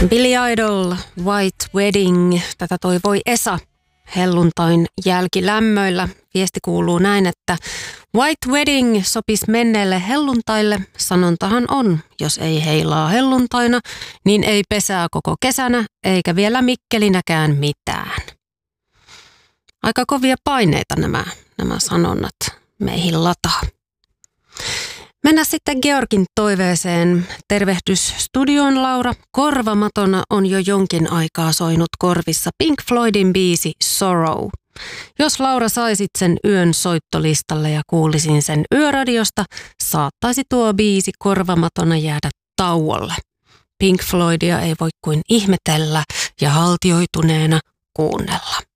Billy Idol, White Wedding. Tätä toivoi Esa helluntain jälkilämmöillä. Viesti kuuluu näin, että White Wedding sopisi menneelle helluntaille. Sanontahan on, jos ei heilaa helluntaina, niin ei pesää koko kesänä, eikä vielä Mikkelinäkään mitään. Aika kovia paineita nämä sanonnat meihin lataa. Mennään sitten Georgin toiveeseen. Tervehdys studioon, Laura. Korvamatona on jo jonkin aikaa soinut korvissa Pink Floydin biisi Sorrow. Jos Laura saisit sen yön soittolistalle ja kuulisin sen yöradiosta, saattaisi tuo biisi korvamatona jäädä tauolle. Pink Floydia ei voi kuin ihmetellä ja haltioituneena kuunnella.